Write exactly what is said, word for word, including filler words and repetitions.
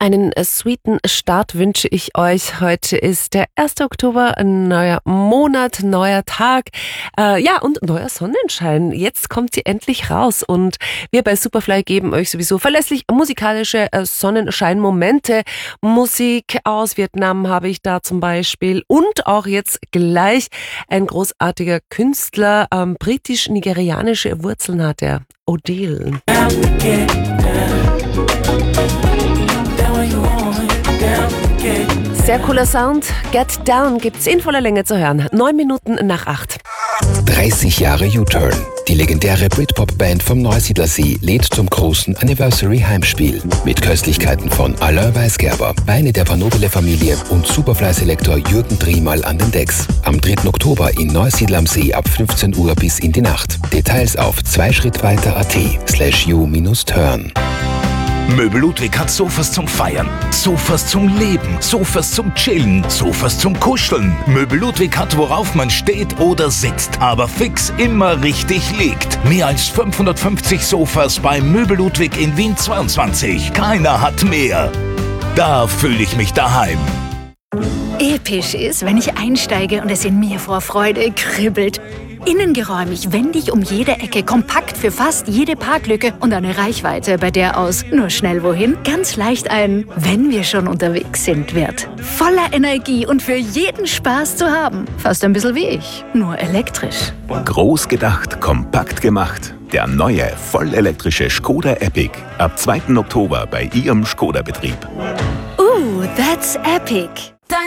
Einen äh, sweeten Start wünsche ich euch. Heute ist der erste Oktober, ein neuer Monat, neuer Tag. Äh, ja, und neuer Sonnenschein. Jetzt kommt sie endlich raus. Und wir bei Superfly geben euch sowieso verlässlich musikalische äh, Sonnenschein-Momente. Musik aus Vietnam habe ich da zum Beispiel. Und auch jetzt gleich ein großartiger Künstler, ähm, britisch-nigerianische Wurzeln hat er. Odile. Sehr cooler Sound. Get Down gibt's in voller Länge zu hören. Neun Minuten nach acht. dreißig Jahre U-Turn. Die legendäre Britpop-Band vom Neusiedlersee lädt zum großen Anniversary-Heimspiel mit Köstlichkeiten von Alain Weisgerber, Weine der Vanobile-Familie und Superfly-Selektor Jürgen Driemal an den Decks. Am dritten Oktober in Neusiedl am See ab fünfzehn Uhr bis in die Nacht. Details auf zweischrittweiter.at slash u-turn. Möbel Ludwig hat Sofas zum Feiern, Sofas zum Leben, Sofas zum Chillen, Sofas zum Kuscheln. Möbel Ludwig hat, worauf man steht oder sitzt, aber fix immer richtig liegt. Mehr als fünfhundertfünfzig Sofas bei Möbel Ludwig in Wien zweiundzwanzig. Keiner hat mehr. Da fühle ich mich daheim. Episch ist, wenn ich einsteige und es in mir vor Freude kribbelt. Innengeräumig, wendig um jede Ecke, kompakt für fast jede Parklücke und eine Reichweite, bei der aus nur schnell wohin ganz leicht ein "Wenn wir schon unterwegs sind" wird. Voller Energie und für jeden Spaß zu haben. Fast ein bisschen wie ich, nur elektrisch. Groß gedacht, kompakt gemacht. Der neue, vollelektrische Skoda Epic. Ab zweiten Oktober bei Ihrem Skoda-Betrieb. Uh, that's epic.